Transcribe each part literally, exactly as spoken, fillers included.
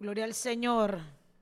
Gloria al Señor.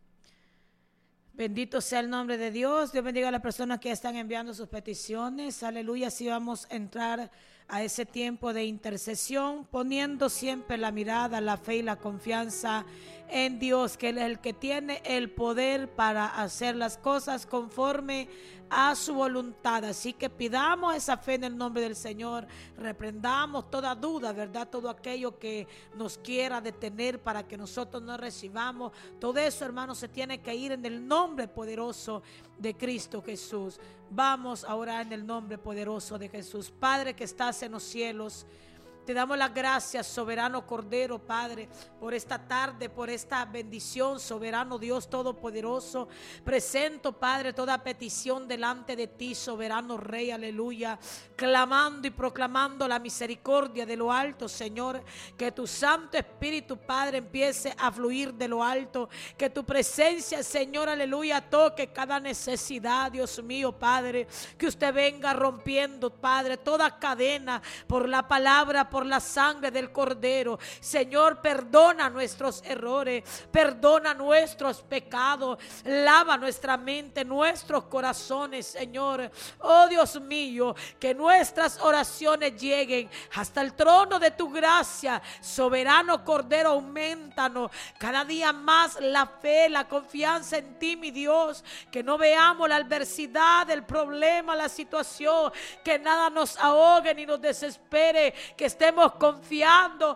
Bendito sea el nombre de Dios. Dios bendiga a las personas que están enviando sus peticiones. Aleluya. Así vamos a entrar a ese tiempo de intercesión, poniendo siempre la mirada, la fe y la confianza en Dios, que Él es el que tiene el poder para hacer las cosas conforme a su voluntad. Así que pidamos esa fe en el nombre del Señor, reprendamos toda duda, ¿verdad? Todo aquello que nos quiera detener para que nosotros no recibamos. Todo eso, hermanos, se tiene que ir en el nombre poderoso de Cristo Jesús. Vamos a orar en el nombre poderoso de Jesús. Padre que estás en los cielos, te damos las gracias, soberano Cordero, Padre, por esta tarde, por esta bendición, soberano Dios Todopoderoso. Presento, Padre, toda petición delante de ti, soberano Rey, aleluya, clamando y proclamando la misericordia de lo alto, Señor. Que tu Santo Espíritu, Padre, empiece a fluir de lo alto. Que tu presencia, Señor, aleluya, toque cada necesidad, Dios mío, Padre. Que usted venga rompiendo, Padre, toda cadena por la palabra, por la sangre del Cordero. Señor, perdona nuestros errores, perdona nuestros pecados, lava nuestra mente, nuestros corazones, Señor. Oh Dios mío, que nuestras oraciones lleguen hasta el trono de tu gracia. Soberano Cordero, aumentanos cada día más la fe, la confianza en ti, mi Dios. Que no veamos la adversidad, el problema, la situación, que nada nos ahogue ni nos desespere. Que estemos confiando,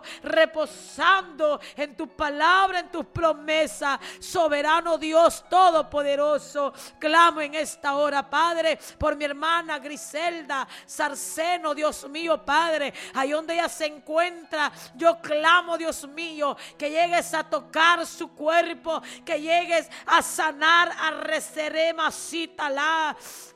reposando en tu palabra, en tus promesas. Soberano Dios Todopoderoso, clamo en esta hora, Padre, por mi hermana Griselda Sarceno, Dios mío, Padre, ahí donde ella se encuentra, yo clamo, Dios mío, que llegues a tocar su cuerpo, que llegues a sanar, a reserema, cítala,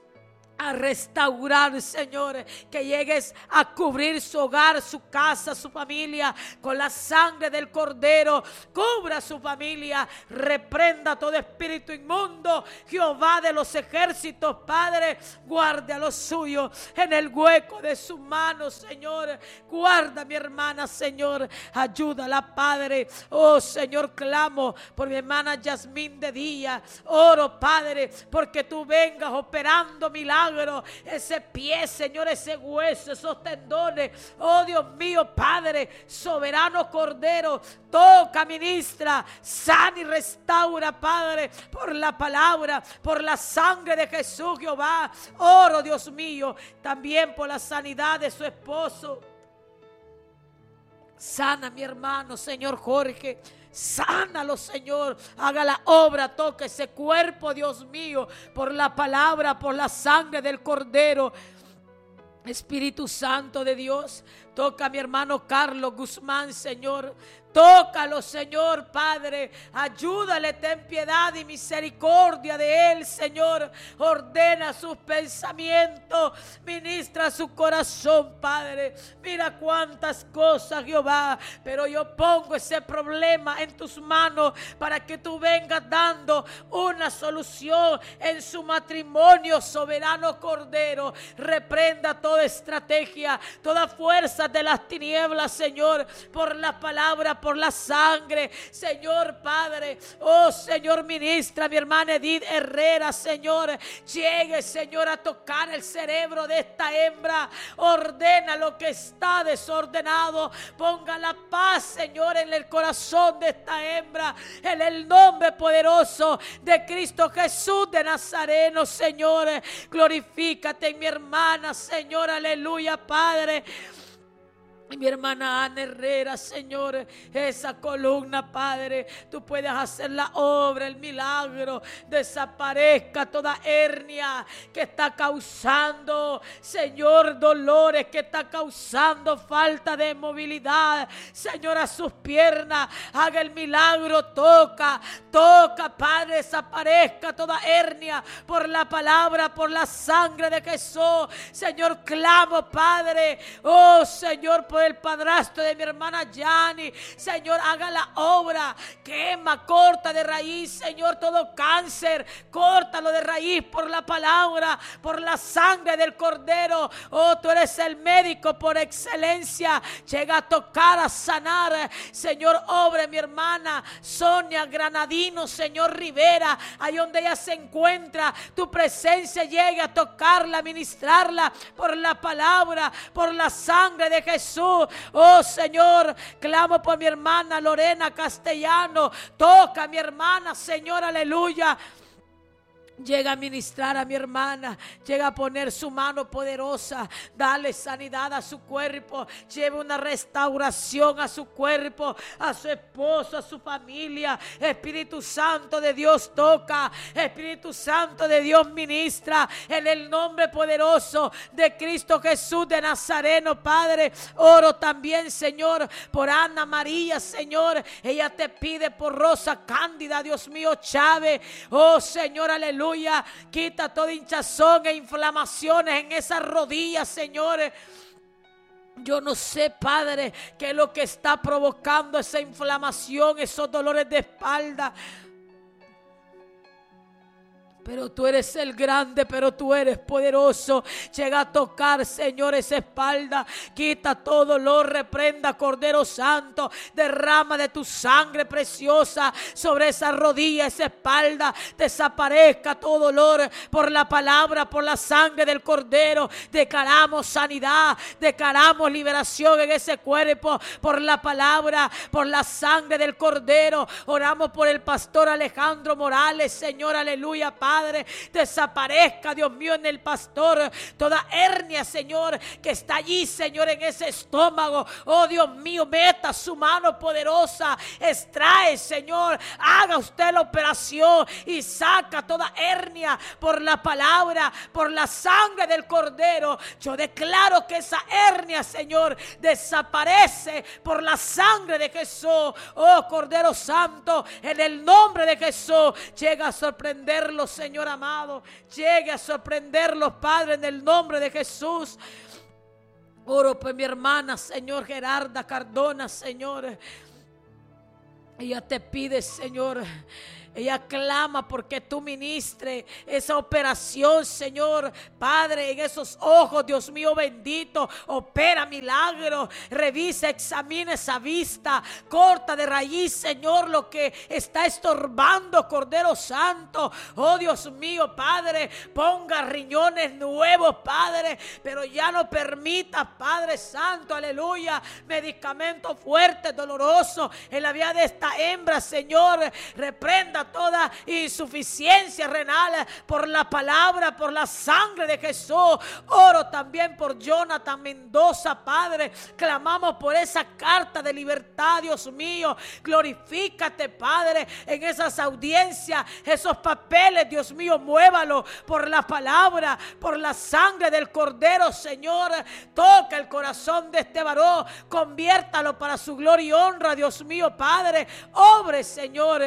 a restaurar, Señor, que llegues a cubrir su hogar, su casa, su familia con la sangre del Cordero. Cubra su familia, reprenda todo espíritu inmundo. Jehová de los ejércitos, Padre, guarde a los suyos en el hueco de su mano, Señor. Guarda a mi hermana, Señor, ayúdala, Padre. Oh, Señor, clamo por mi hermana Yasmín de Díaz. Oro, Padre, porque tú vengas operando milagros. Ese pie, Señor, ese hueso, esos tendones. Oh Dios mío, Padre, soberano Cordero, toca, ministra, sana y restaura, Padre, por la palabra, por la sangre de Jesús, Jehová. Oro, Dios mío, también por la sanidad de su esposo. Sana mi hermano, Señor Jorge. Sánalo, Señor. Haga la obra, toque ese cuerpo, Dios mío, por la palabra, por la sangre del Cordero. Espíritu Santo de Dios, toca a mi hermano Carlos Guzmán, Señor. Tócalo, Señor, Padre. Ayúdale, ten piedad y misericordia de él, Señor. Ordena sus pensamientos, ministra su corazón, Padre. Mira cuántas cosas, Jehová, pero yo pongo ese problema en tus manos para que tú vengas dando una solución en su matrimonio, soberano Cordero. Reprenda toda estrategia, toda fuerza de las tinieblas, Señor, por la palabra, por la sangre, Señor Padre. Oh Señor, ministra mi hermana Edith Herrera, Señor. Llegue, Señor, a tocar el cerebro de esta hembra. Ordena lo que está desordenado. Ponga la paz, Señor, en el corazón de esta hembra, en el nombre poderoso de Cristo Jesús de Nazareno, Señor. Glorifícate en mi hermana, Señor, aleluya, Padre. Y mi hermana Ana Herrera, Señor, esa columna, Padre, tú puedes hacer la obra, el milagro. Desaparezca toda hernia que está causando, Señor, dolores, que está causando falta de movilidad, Señor, a sus piernas. Haga el milagro, toca, toca, Padre, desaparezca toda hernia por la palabra, por la sangre de Jesús. Señor, clamo, Padre, oh Señor, por por el padrastro de mi hermana Yani. Señor, haga la obra. Quema, corta de raíz, Señor, todo cáncer. Córtalo de raíz por la palabra, por la sangre del Cordero. Oh, tú eres el médico por excelencia. Llega a tocar, a sanar. Señor, obra mi hermana Sonia Granadino, Señor Rivera, ahí donde ella se encuentra, tu presencia llegue a tocarla, a ministrarla por la palabra, por la sangre de Jesús. Oh Señor, clamo por mi hermana Lorena Castellano. Toca a mi hermana, Señor, aleluya. Llega a ministrar a mi hermana, llega a poner su mano poderosa, dale sanidad a su cuerpo, lleve una restauración a su cuerpo, a su esposo, a su familia. Espíritu Santo de Dios toca, Espíritu Santo de Dios ministra, en el nombre poderoso de Cristo Jesús de Nazareno. Padre, oro también, Señor, por Ana María, Señor, ella te pide por Rosa Cándida, Dios mío, Chávez. Oh Señor, aleluya. Quita toda hinchazón e inflamaciones en esas rodillas, señores. Yo no sé, Padre, qué es lo que está provocando esa inflamación, esos dolores de espalda. Pero tú eres el grande, pero tú eres poderoso. Llega a tocar, Señor, esa espalda. Quita todo dolor, reprenda, Cordero Santo. Derrama de tu sangre preciosa sobre esa rodilla, esa espalda. Desaparezca todo dolor por la palabra, por la sangre del Cordero. Declaramos sanidad, declaramos liberación en ese cuerpo por la palabra, por la sangre del Cordero. Oramos por el pastor Alejandro Morales, Señor, aleluya, Padre. Padre, desaparezca, Dios mío, en el pastor toda hernia, Señor, que está allí, Señor, en ese estómago. Oh, Dios mío, meta su mano poderosa, extrae, Señor, haga usted la operación y saca toda hernia por la palabra, por la sangre del Cordero. Yo declaro que esa hernia, Señor, desaparece por la sangre de Jesús. Oh, Cordero Santo, en el nombre de Jesús, llega a sorprenderlos, Señor amado, llegue a sorprenderlos, Padre, en el nombre de Jesús. Oro por mi hermana, Señor, Gerarda Cardona, Señor. Ella te pide, Señor, ella clama porque tú ministres esa operación, Señor, Padre, en esos ojos, Dios mío bendito. Opera milagro, revisa, examina esa vista, corta de raíz, Señor, lo que está estorbando, Cordero Santo. Oh, Dios mío, Padre, ponga riñones nuevos, Padre, pero ya no permita, Padre Santo, aleluya, medicamentos fuertes, dolorosos en la vida de esta hembra, Señor. Reprenda toda insuficiencia renal por la palabra, por la sangre de Jesús. Oro también por Jonathan Mendoza, Padre. Clamamos por esa carta de libertad, Dios mío. Glorifícate, Padre, en esas audiencias, esos papeles, Dios mío, muévalo por la palabra, por la sangre del Cordero, Señor. Toca el corazón de este varón, conviértalo para su gloria y honra, Dios mío, Padre. Obre, Señor,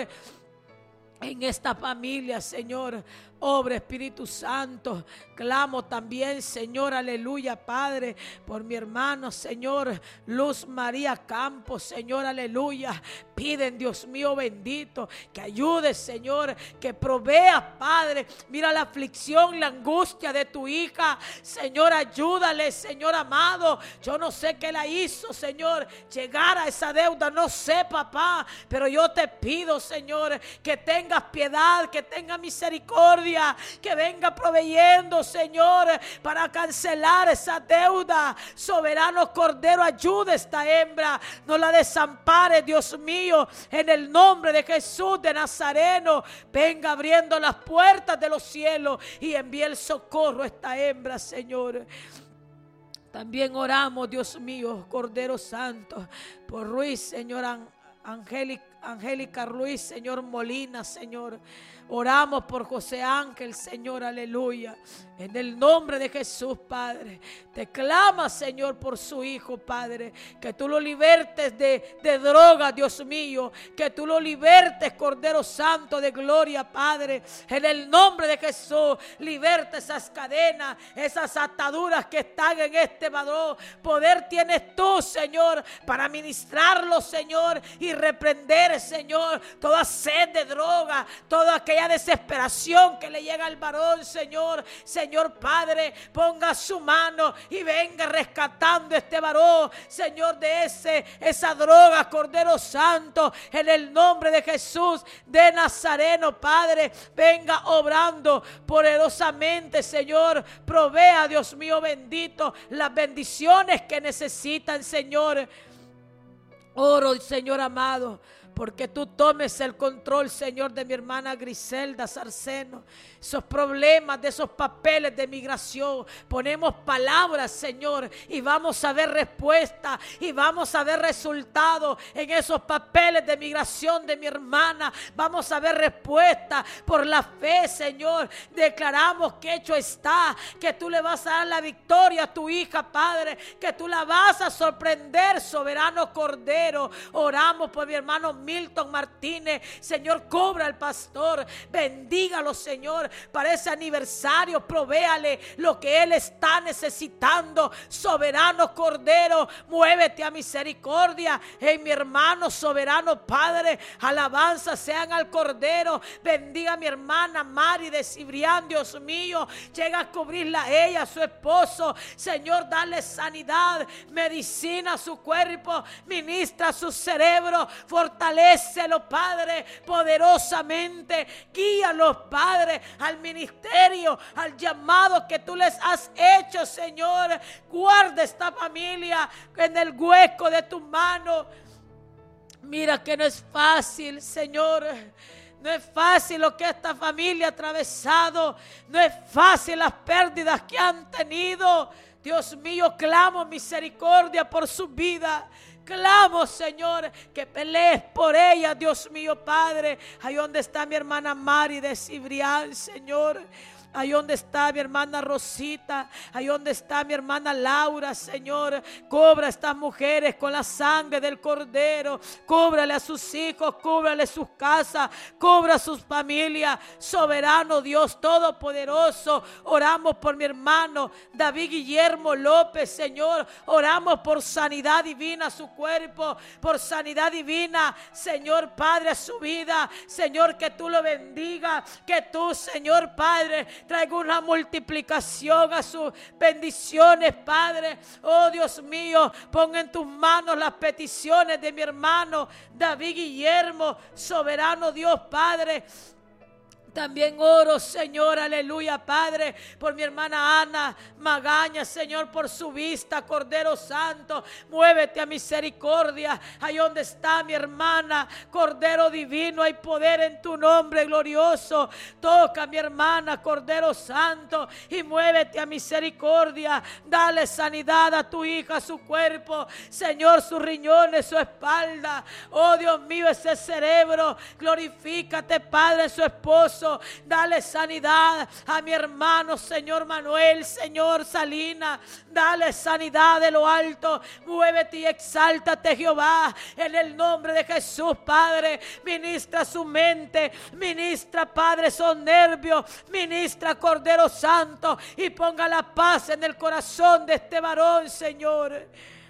en esta familia, Señor. Obra, Espíritu Santo. Clamo también, Señor, aleluya, Padre, por mi hermano, Señor, Luz María Campos, Señor, aleluya. Piden, Dios mío bendito, que ayudes, Señor, que proveas, Padre. Mira la aflicción, la angustia de tu hija, Señor, ayúdale, Señor amado. Yo no sé qué la hizo, Señor, llegar a esa deuda, no sé, papá, pero yo te pido, Señor, que tengas piedad, que tengas misericordia, que venga proveyendo, Señor, para cancelar esa deuda. Soberano Cordero, ayuda a esta hembra, no la desampare, Dios mío, en el nombre de Jesús de Nazareno. Venga abriendo las puertas de los cielos y envíe el socorro a esta hembra, Señor. También oramos, Dios mío, Cordero Santo, por Ruiz, Señor Angélica, Angélica Ruiz, Señor Molina, Señor. Oramos por José Ángel, Señor, aleluya. En el nombre de Jesús, Padre, te clama, Señor, por su hijo, Padre. Que tú lo libertes de, de droga, Dios mío. Que tú lo libertes, Cordero Santo de gloria, Padre. En el nombre de Jesús, liberta esas cadenas, esas ataduras que están en este varón. Poder tienes tú, Señor, para ministrarlo, Señor, y reprender, Señor, toda sed de droga, toda aquella desesperación que le llega al varón, Señor. Señor Padre, ponga su mano y venga rescatando este varón, Señor, de ese, esa droga, Cordero Santo, en el nombre de Jesús de Nazareno, Padre. Venga obrando poderosamente, Señor. Provea, Dios mío bendito, las bendiciones que necesitan, Señor. Oro, Señor amado, porque tú tomes el control, Señor, de mi hermana Griselda Sarceno. Esos problemas de esos papeles de migración. Ponemos palabras, Señor, y vamos a ver respuesta y vamos a ver resultados en esos papeles de migración de mi hermana. Vamos a ver respuesta por la fe, Señor. Declaramos que hecho está, que tú le vas a dar la victoria a tu hija, Padre, que tú la vas a sorprender, soberano Cordero. Oramos por mi hermano Milton Martínez, Señor, cobra al pastor, bendígalo, Señor, para ese aniversario, provéale lo que él está necesitando, soberano Cordero, muévete a misericordia en mi hermano, soberano Padre, alabanza sean al Cordero, bendiga a mi hermana Mari de Cibrián, Dios mío, llega a cubrirla a ella, a su esposo, Señor, dale sanidad, medicina a su cuerpo, ministra a su cerebro, fortalécelo, Padre, poderosamente, guíalos, Padre, al ministerio, al llamado que tú les has hecho, Señor. Guarda esta familia en el hueco de tu mano. Mira que no es fácil, Señor. No es fácil lo que esta familia ha atravesado. No es fácil las pérdidas que han tenido. Dios mío, clamo misericordia por su vida. Clamo, Señor, que pelees por ella, Dios mío, Padre. Ahí donde está mi hermana Mari de Cibrián, Señor. Ahí donde está mi hermana Rosita, ahí donde está mi hermana Laura, Señor. Cobra a estas mujeres con la sangre del Cordero. Cóbrale a sus hijos, cóbrale sus casas, cobra a sus familias. Soberano Dios Todopoderoso, oramos por mi hermano David Guillermo López, Señor. Oramos por sanidad divina a su cuerpo, por sanidad divina, Señor Padre, a su vida. Señor, que tú lo bendiga, que tú, Señor Padre, traiga una multiplicación a sus bendiciones, Padre. Oh Dios mío, pon en tus manos las peticiones de mi hermano David Guillermo, soberano Dios, Padre. También oro, Señor, aleluya, Padre, por mi hermana Ana Magaña, Señor, por su vista, Cordero Santo. Muévete a misericordia. Ahí donde está mi hermana, Cordero Divino, hay poder en tu nombre glorioso. Toca a mi hermana, Cordero Santo, y muévete a misericordia. Dale sanidad a tu hija, su cuerpo, Señor, sus riñones, su espalda. Oh Dios mío, ese cerebro. Glorifícate, Padre, su esposo. Dale sanidad a mi hermano, Señor Manuel, Señor Salina. Dale sanidad de lo alto. Muévete y exáltate, Jehová, en el nombre de Jesús, Padre. Ministra su mente, ministra, Padre, esos nervios, ministra, Cordero Santo, y ponga la paz en el corazón de este varón, Señor.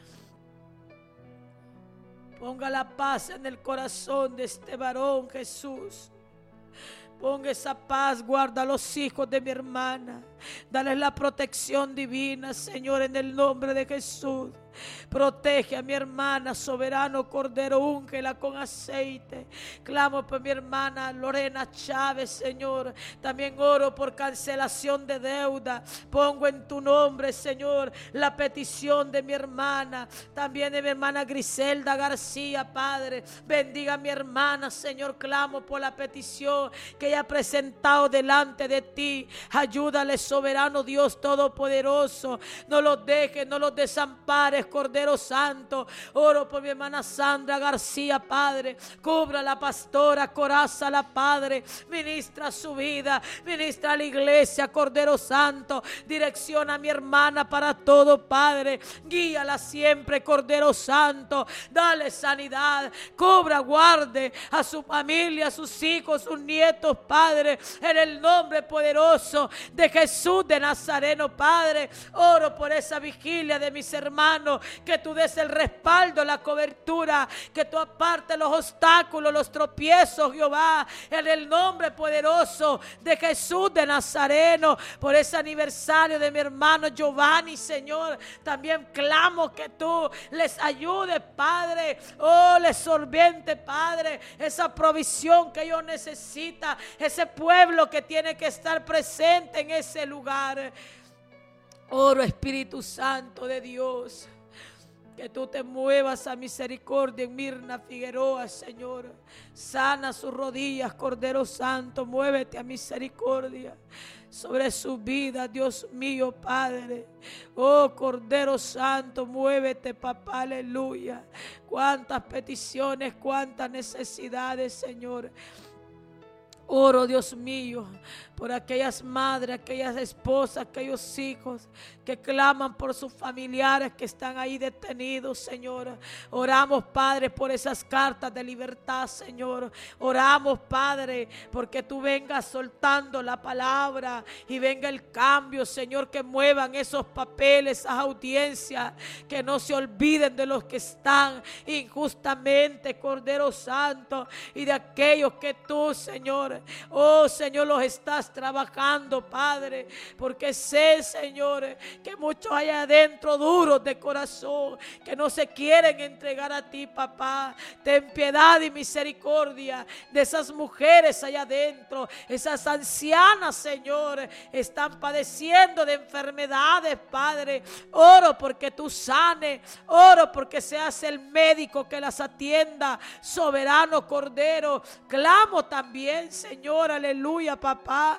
Ponga la paz en el corazón de este varón, Jesús. Ponga esa paz, guarda a los hijos de mi hermana. Dale la protección divina, Señor, en el nombre de Jesús. Protege a mi hermana, soberano Cordero, úngela con aceite. Clamo por mi hermana Lorena Chávez, Señor. También oro por cancelación de deuda. Pongo en tu nombre, Señor, la petición de mi hermana, también de mi hermana Griselda García, Padre. Bendiga a mi hermana, Señor. Clamo por la petición que ella ha presentado delante de ti. Ayúdale, soberano Dios todopoderoso. No los dejes, no los desampares, Cordero Santo. Oro por mi hermana Sandra García, Padre. Cubra a la pastora, corázala, Padre. Ministra su vida, ministra a la iglesia, Cordero Santo. Direcciona a mi hermana para todo, Padre. Guíala siempre, Cordero Santo. Dale sanidad, cubra, guarde a su familia, a sus hijos, sus nietos, Padre. En el nombre poderoso de Jesús de Nazareno, Padre. Oro por esa vigilia de mis hermanos, que tú des el respaldo, la cobertura, que tú apartes los obstáculos, los tropiezos, Jehová, en el nombre poderoso de Jesús de Nazareno. Por ese aniversario de mi hermano Giovanni, Señor, también clamo que tú les ayudes, Padre. Oh, les sorbiente, Padre, esa provisión que ellos necesitan, ese pueblo que tiene que estar presente en ese lugar. Oro, Espíritu Santo de Dios, que tú te muevas a misericordia en Mirna Figueroa, Señor. Sana sus rodillas, Cordero Santo. Muévete a misericordia sobre su vida, Dios mío, Padre. Oh, Cordero Santo, muévete, papá, aleluya. Cuántas peticiones, cuántas necesidades, Señor. Oro, Dios mío, por aquellas madres, aquellas esposas, aquellos hijos que claman por sus familiares que están ahí detenidos, Señor. Oramos, Padre, por esas cartas de libertad, Señor. Oramos, Padre, porque tú vengas soltando la palabra y venga el cambio, Señor, que muevan esos papeles, esas audiencias, que no se olviden de los que están injustamente, Cordero Santo, y de aquellos que tú, Señor, oh Señor, los estás trabajando, Padre, porque sé, Señor, que muchos hay adentro duros de corazón, que no se quieren entregar a ti, papá. Ten piedad y misericordia de esas mujeres allá adentro, esas ancianas, Señor, están padeciendo de enfermedades, Padre. Oro porque tú sanes, oro porque seas el médico que las atienda, soberano Cordero. Clamo también, Señor, aleluya, papá,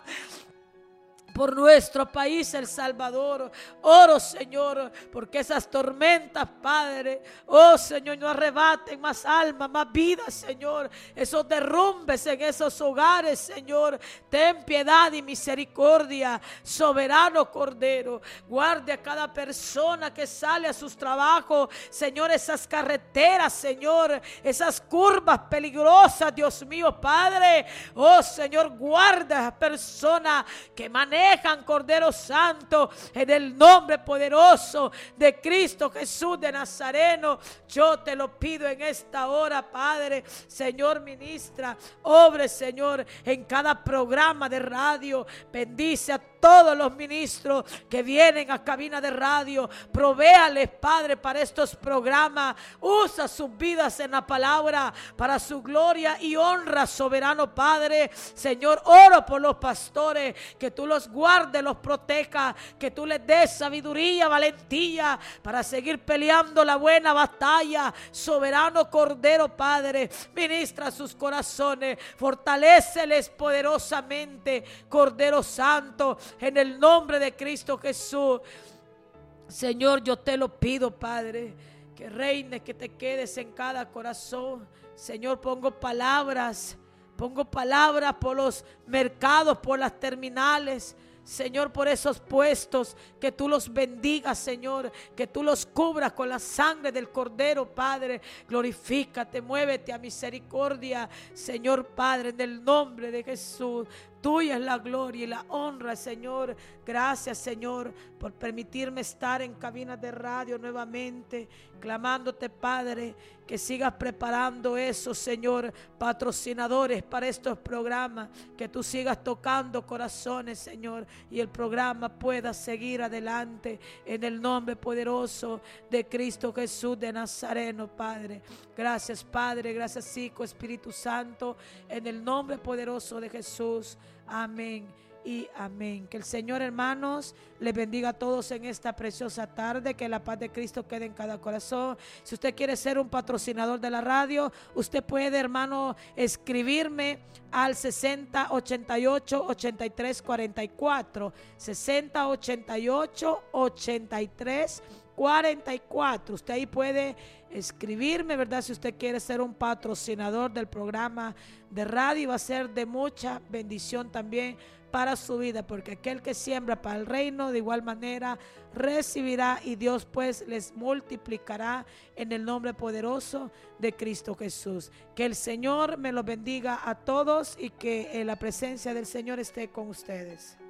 por nuestro país, El Salvador. Oro, Señor, porque esas tormentas, Padre, oh Señor, no arrebaten más alma, más vida, Señor. Esos derrumbes en esos hogares, Señor. Ten piedad y misericordia, soberano Cordero. Guarde a cada persona que sale a sus trabajos, Señor, esas carreteras, Señor, esas curvas peligrosas, Dios mío, Padre. Oh Señor, guarda a las personas que manejan, Cordero Santo, en el nombre poderoso de Cristo Jesús de Nazareno. Yo te lo pido en esta hora, Padre. Señor, ministra, obre, Señor, en cada programa de radio. Bendice a todos los ministros que vienen a cabina de radio. Provéales, Padre, para estos programas. Usa sus vidas en la palabra para su gloria y honra, soberano Padre. Señor, oro por los pastores, que tú los guardes, los proteja, que tú les des sabiduría, valentía para seguir peleando la buena batalla. Soberano Cordero, Padre, ministra sus corazones, fortaléceles poderosamente, Cordero Santo, en el nombre de Cristo Jesús. Señor, yo te lo pido, Padre, que reines, que te quedes en cada corazón. Señor, pongo palabras, pongo palabras por los mercados, por las terminales, Señor, por esos puestos, que tú los bendigas, Señor, que tú los cubras con la sangre del Cordero, Padre. Glorifícate, muévete a misericordia, Señor Padre, en el nombre de Jesús. Tuya es la gloria y la honra, Señor. Gracias, Señor, por permitirme estar en cabinas de radio nuevamente, clamándote, Padre, que sigas preparando esos, Señor, patrocinadores para estos programas, que tú sigas tocando corazones, Señor, y el programa pueda seguir adelante en el nombre poderoso de Cristo Jesús de Nazareno, Padre. Gracias, Padre, gracias, Hijo, Espíritu Santo, en el nombre poderoso de Jesús. Amén y amén. Que el Señor, hermanos, les bendiga a todos en esta preciosa tarde. Que la paz de Cristo quede en cada corazón. Si usted quiere ser un patrocinador de la radio, usted puede, hermano, escribirme al sesenta ochenta y ocho ochenta y tres cuarenta y cuatro, sesenta ochenta y ocho ochenta y tres cuarenta y cuatro. Usted ahí puede escribirme, ¿verdad? Si usted quiere ser un patrocinador del programa de radio, va a ser de mucha bendición también para su vida, porque aquel que siembra para el reino de igual manera recibirá, y Dios pues les multiplicará en el nombre poderoso de Cristo Jesús. Que el Señor me los bendiga a todos y que la presencia del Señor esté con ustedes.